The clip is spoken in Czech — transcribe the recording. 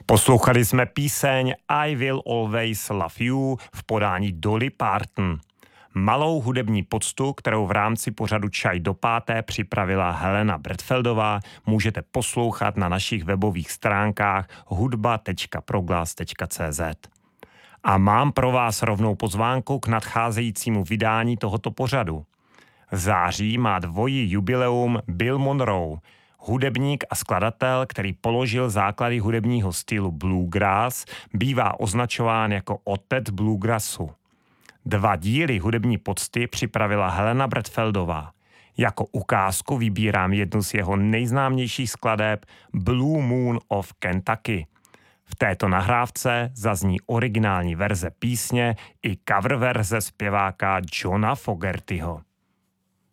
Poslouchali jsme píseň I Will Always Love You v podání Dolly Parton. Malou hudební poctu, kterou v rámci pořadu Čaj do páté připravila Helena Bretfeldová, můžete poslouchat na našich webových stránkách hudba.proglas.cz. A mám pro vás rovnou pozvánku k nadcházejícímu vydání tohoto pořadu. V září má dvojí jubileum Bill Monroe, hudebník a skladatel, který položil základy hudebního stylu bluegrass, bývá označován jako otec bluegrassu. 2 díly hudební pocty připravila Helena Bretfeldová. Jako ukázku vybírám jednu z jeho nejznámějších skladeb Blue Moon of Kentucky. V této nahrávce zazní originální verze písně i cover verze zpěváka Johna Fogertyho.